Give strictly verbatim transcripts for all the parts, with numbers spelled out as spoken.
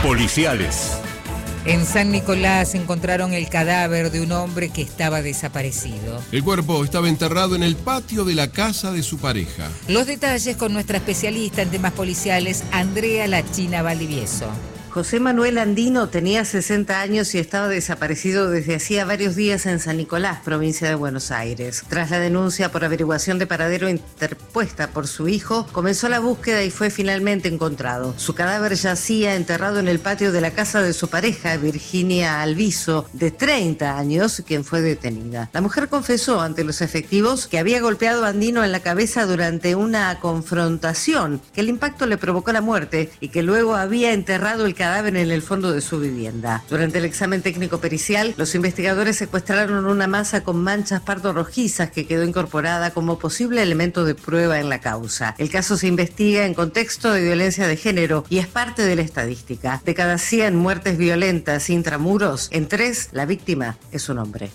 policiales. En San Nicolás encontraron el cadáver de un hombre que estaba desaparecido. El cuerpo estaba enterrado en el patio de la casa de su pareja. Los detalles con nuestra especialista en temas policiales, Andrea La China Valdivieso. José Manuel Andino tenía sesenta años y estaba desaparecido desde hacía varios días en San Nicolás, provincia de Buenos Aires. Tras la denuncia por averiguación de paradero interpuesta por su hijo, comenzó la búsqueda y fue finalmente encontrado. Su cadáver yacía enterrado en el patio de la casa de su pareja, Virginia Alviso, de treinta años, quien fue detenida. La mujer confesó ante los efectivos que había golpeado a Andino en la cabeza durante una confrontación, que el impacto le provocó la muerte y que luego había enterrado el cadáver en el fondo de su vivienda. Durante el examen técnico pericial, los investigadores secuestraron una masa con manchas pardo rojizas que quedó incorporada como posible elemento de prueba en la causa. El caso se investiga en contexto de violencia de género y es parte de la estadística. De cada cien muertes violentas intramuros, en tres la víctima es un hombre.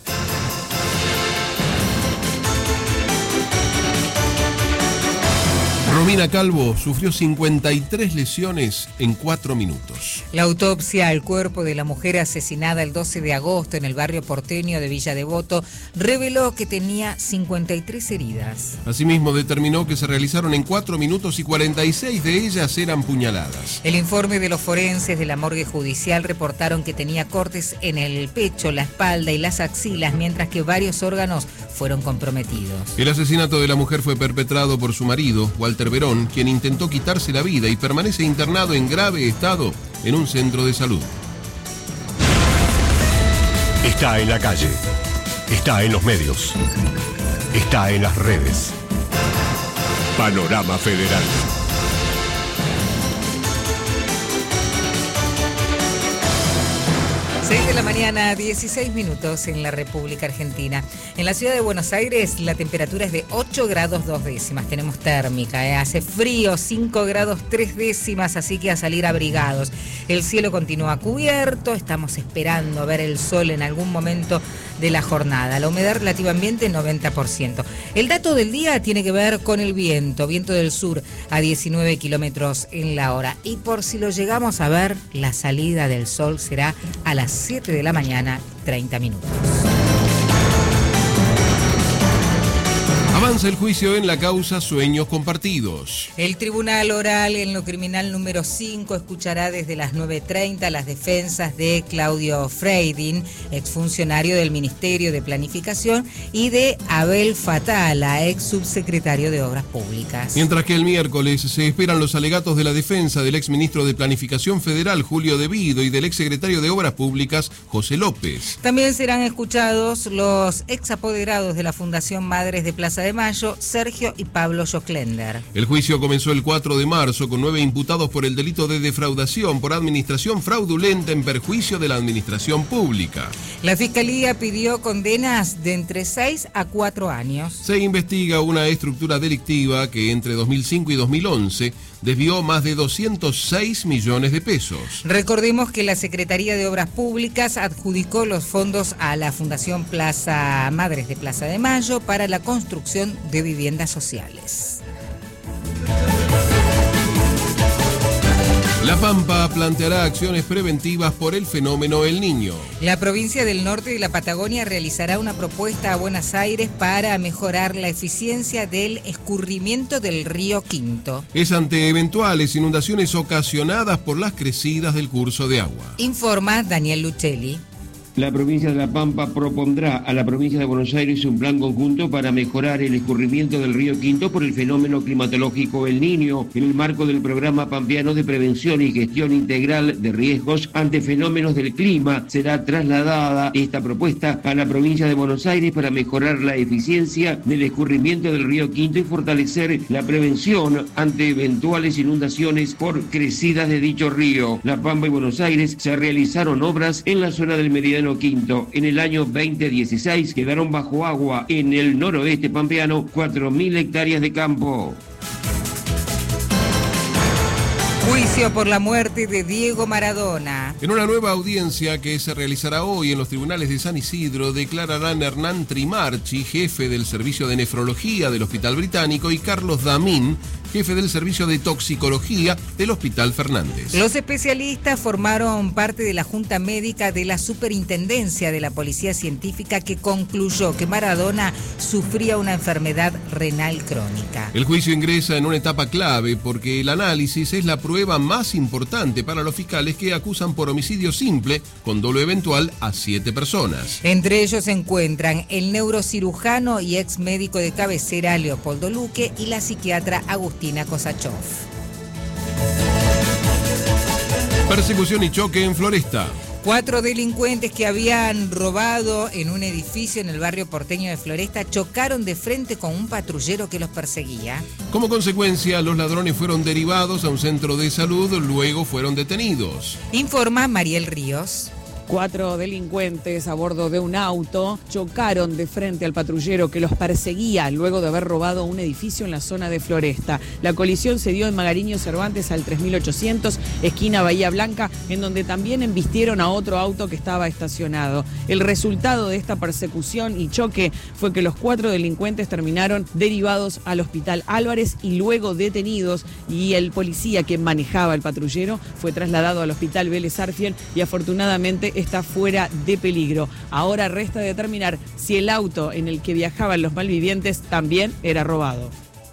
Romina Calvo sufrió cincuenta y tres lesiones en cuatro minutos. La autopsia al cuerpo de la mujer asesinada el doce de agosto en el barrio porteño de Villa Devoto reveló que tenía cincuenta y tres heridas. Asimismo, determinó que se realizaron en cuatro minutos y cuarenta y seis de ellas eran puñaladas. El informe de los forenses de la morgue judicial reportaron que tenía cortes en el pecho, la espalda y las axilas, mientras que varios órganos fueron comprometidos. El asesinato de la mujer fue perpetrado por su marido, Walter Verón, quien intentó quitarse la vida y permanece internado en grave estado en un centro de salud. Está en la calle, está en los medios, está en las redes. Panorama Federal. seis de la mañana, dieciséis minutos en la República Argentina. En la ciudad de Buenos Aires la temperatura es de ocho grados dos décimas. Tenemos térmica, ¿eh? Hace frío, cinco grados tres décimas, así que a salir abrigados. El cielo continúa cubierto, estamos esperando ver el sol en algún momento de la jornada. La humedad relativa ambiente noventa por ciento. El dato del día tiene que ver con el viento, viento del sur a diecinueve kilómetros en la hora. Y por si lo llegamos a ver, la salida del sol será a las siete de la mañana, treinta minutos. Avanza el juicio en la causa Sueños Compartidos. El Tribunal Oral en lo Criminal número cinco escuchará desde las nueve treinta las defensas de Claudio Freidin, exfuncionario del Ministerio de Planificación, y de Abel Fatala, ex subsecretario de Obras Públicas. Mientras que el miércoles se esperan los alegatos de la defensa del exministro de Planificación Federal, Julio De Vido, y del exsecretario de Obras Públicas, José López. También serán escuchados los exapoderados de la Fundación Madres de Plaza de Mayo, Sergio y Pablo Joclender. El juicio comenzó el cuatro de marzo con nueve imputados por el delito de defraudación por administración fraudulenta en perjuicio de la administración pública. La Fiscalía pidió condenas de entre seis a cuatro años. Se investiga una estructura delictiva que entre dos mil cinco y dos mil once desvió más de doscientos seis millones de pesos. Recordemos que la Secretaría de Obras Públicas adjudicó los fondos a la Fundación Plaza Madres de Plaza de Mayo para la construcción de viviendas sociales. La Pampa planteará acciones preventivas por el fenómeno El Niño. La provincia del norte de la Patagonia realizará una propuesta a Buenos Aires para mejorar la eficiencia del escurrimiento del río Quinto. Es ante eventuales inundaciones ocasionadas por las crecidas del curso de agua. Informa Daniel Luchelli. La provincia de La Pampa propondrá a la provincia de Buenos Aires un plan conjunto para mejorar el escurrimiento del río Quinto por el fenómeno climatológico El Niño, en el marco del programa pampeano de prevención y gestión integral de riesgos ante fenómenos del clima. Será trasladada esta propuesta a la provincia de Buenos Aires para mejorar la eficiencia del escurrimiento del río Quinto y fortalecer la prevención ante eventuales inundaciones por crecidas de dicho río. La Pampa y Buenos Aires se realizaron obras en la zona del Meridiano Quinto. En el año veinte dieciséis quedaron bajo agua en el noroeste pampeano cuatro mil hectáreas de campo. Juicio por la muerte de Diego Maradona. En una nueva audiencia que se realizará hoy en los tribunales de San Isidro, declararán Hernán Trimarchi, jefe del Servicio de Nefrología del Hospital Británico, y Carlos Damín, jefe del servicio de toxicología del Hospital Fernández. Los especialistas formaron parte de la Junta Médica de la Superintendencia de la Policía Científica que concluyó que Maradona sufría una enfermedad renal crónica. El juicio ingresa en una etapa clave porque el análisis es la prueba más importante para los fiscales que acusan por homicidio simple con dolo eventual a siete personas. Entre ellos se encuentran el neurocirujano y ex médico de cabecera Leopoldo Luque y la psiquiatra Agustina Kosachov. Persecución y choque en Floresta. Cuatro delincuentes que habían robado en un edificio en el barrio porteño de Floresta chocaron de frente con un patrullero que los perseguía. Como consecuencia, los ladrones fueron derivados a un centro de salud, luego fueron detenidos. Informa Mariel Ríos. Cuatro delincuentes a bordo de un auto chocaron de frente al patrullero que los perseguía luego de haber robado un edificio en la zona de Floresta. La colisión se dio en Magariño Cervantes al tres mil ochocientos, esquina Bahía Blanca, en donde también embistieron a otro auto que estaba estacionado. El resultado de esta persecución y choque fue que los cuatro delincuentes terminaron derivados al Hospital Álvarez y luego detenidos, y el policía que manejaba el patrullero fue trasladado al Hospital Vélez Arfiel y afortunadamente está fuera de peligro. Ahora resta determinar si el auto en el que viajaban los malvivientes también era robado.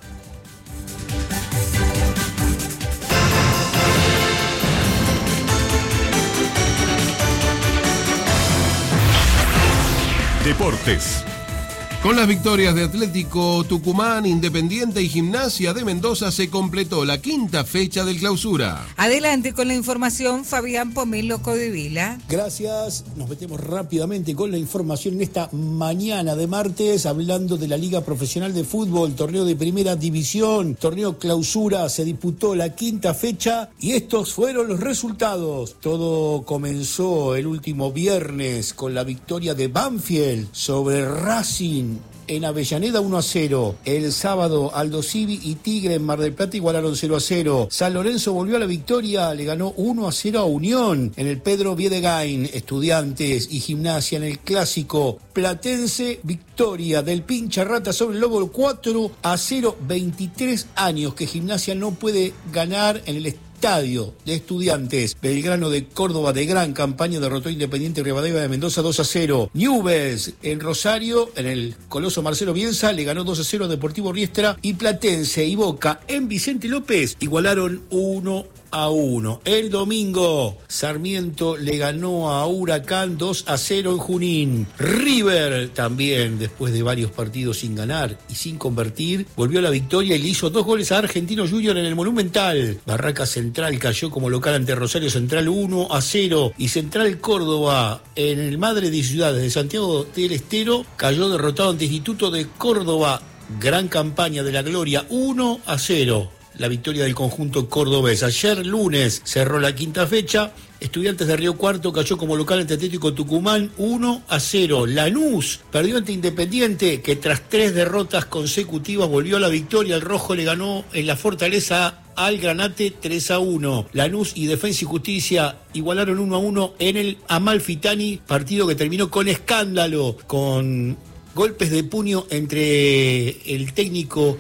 Deportes. Con las victorias de Atlético Tucumán, Independiente y Gimnasia de Mendoza se completó la quinta fecha del Clausura. Adelante con la información, Fabián Pomelo Codevila. Gracias, nos metemos rápidamente con la información en esta mañana de martes, hablando de la Liga Profesional de Fútbol, torneo de Primera División, torneo Clausura, se disputó la quinta fecha y estos fueron los resultados. Todo comenzó el último viernes con la victoria de Banfield sobre Racing en Avellaneda uno a cero. El sábado Aldo Civi y Tigre en Mar del Plata igualaron cero a cero. San Lorenzo volvió a la victoria, le ganó uno a cero a Unión. En el Pedro Viedegain, Estudiantes y Gimnasia en el clásico platense, victoria del Pincha Rata sobre el Lobo cuatro a cero. veintitrés años que Gimnasia no puede ganar en el estadio de Estudiantes. Belgrano de Córdoba, de gran campaña, derrotó a Independiente Rivadavia de Mendoza dos a cero. Newell's en Rosario, en el Coloso Marcelo Bielsa, le ganó dos a cero a Deportivo Riestra, y Platense y Boca en Vicente López igualaron uno a uno. El domingo, Sarmiento le ganó a Huracán dos a cero en Junín. River también, después de varios partidos sin ganar y sin convertir, volvió a la victoria y le hizo dos goles a Argentino Junior en el Monumental. Barraca Central cayó como local ante Rosario Central uno a cero, y Central Córdoba en el Madre de Ciudades de Santiago del Estero cayó derrotado ante Instituto de Córdoba. Gran campaña de la Gloria, uno a cero. La victoria del conjunto cordobés. Ayer lunes cerró la quinta fecha. Estudiantes de Río Cuarto cayó como local ante Atlético Tucumán uno a cero. Lanús perdió ante Independiente, que tras tres derrotas consecutivas volvió a la victoria. El rojo le ganó en la Fortaleza al Granate tres a uno. Lanús y Defensa y Justicia igualaron uno a uno en el Amalfitani, partido que terminó con escándalo, con golpes de puño entre el técnico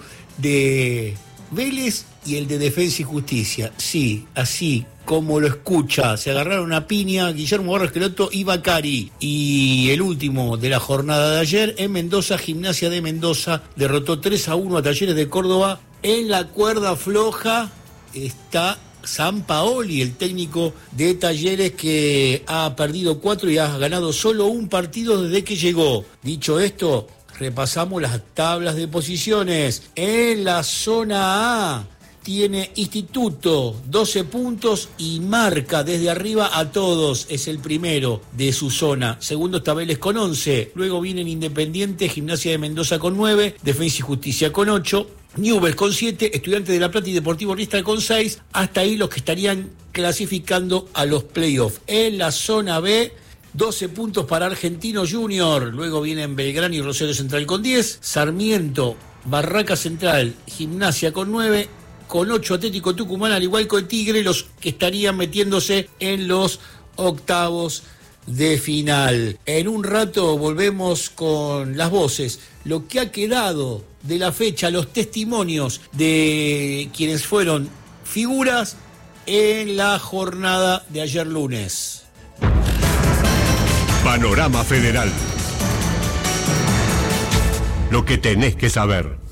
de Vélez y el de Defensa y Justicia. Sí, así como lo escucha, se agarraron a piña Guillermo Barros Esqueloto y Bacari. Y el último de la jornada de ayer, en Mendoza, Gimnasia de Mendoza derrotó tres a uno a Talleres de Córdoba. En la cuerda floja está Sampaoli, el técnico de Talleres, que ha perdido cuatro y ha ganado solo un partido desde que llegó. Dicho esto, repasamos las tablas de posiciones. En la zona A tiene Instituto doce puntos y marca desde arriba a todos. Es el primero de su zona. Segundo está Vélez con once. Luego vienen Independiente, Gimnasia de Mendoza con nueve, Defensa y Justicia con ocho, Newell's con siete, Estudiantes de La Plata y Deportivo Riestra con seis. Hasta ahí los que estarían clasificando a los playoffs. En la zona B, doce puntos para Argentino Junior. Luego vienen Belgrano y Rosario Central con diez. Sarmiento, Barraca Central, Gimnasia con nueve. Con ocho Atlético Tucumán, al igual que el Tigre, los que estarían metiéndose en los octavos de final. En un rato volvemos con las voces, lo que ha quedado de la fecha, los testimonios de quienes fueron figuras en la jornada de ayer lunes. Panorama Federal. Lo que tenés que saber.